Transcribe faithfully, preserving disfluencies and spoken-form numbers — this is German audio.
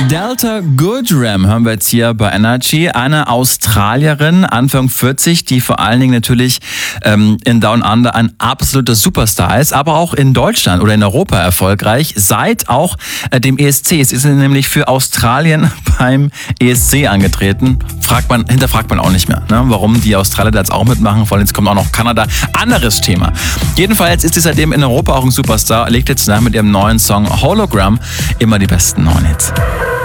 Delta Goodrem hören wir jetzt hier bei Energy. Eine Australierin, Anfang vierzig, die vor allen Dingen natürlich ähm, in Down Under ein absoluter Superstar ist, aber auch in Deutschland oder in Europa erfolgreich, seit auch äh, dem E S C. Es ist nämlich für Australien beim E S C angetreten. Fragt man, hinterfragt man auch nicht mehr, ne? Warum die Australier da jetzt auch mitmachen. Vor allem jetzt kommt auch noch Kanada. Anderes Thema. Jedenfalls ist sie seitdem in Europa auch ein Superstar. Legt jetzt nach mit ihrem neuen Song Hologram immer die besten neuen Hits.